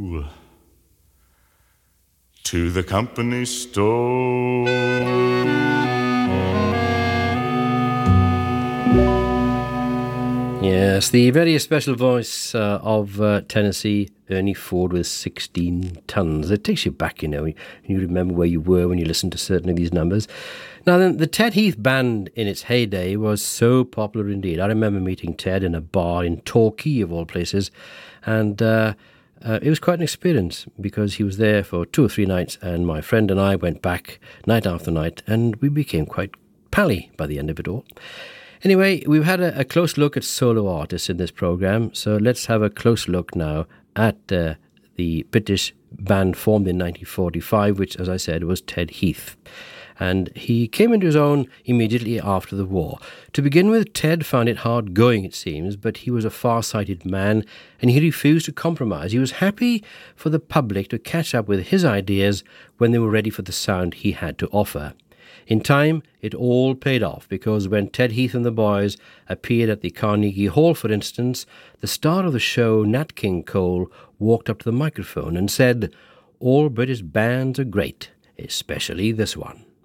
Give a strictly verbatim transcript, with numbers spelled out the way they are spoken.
to the company store. Yes, the very special voice uh, of uh, Tennessee Ernie Ford with sixteen tons. It takes you back, you know, and you remember where you were when you listened to certain of these numbers. Now then, the Ted Heath Band in its heyday was so popular indeed. I remember meeting Ted in a bar in Torquay, of all places, and uh, uh, it was quite an experience because he was there for two or three nights, and my friend and I went back night after night, and we became quite pally by the end of it all. Anyway, we've had a, a close look at solo artists in this programme, so let's have a close look now at uh, the British band formed in nineteen forty-five, which, as I said, was Ted Heath. And he came into his own immediately after the war. To begin with, Ted found it hard going, it seems, but he was a far-sighted man, and he refused to compromise. He was happy for the public to catch up with his ideas when they were ready for the sound he had to offer. In time, it all paid off, because when Ted Heath and the Boys appeared at the Carnegie Hall, for instance, the star of the show, Nat King Cole, walked up to the microphone and said, "All British bands are great, especially this one."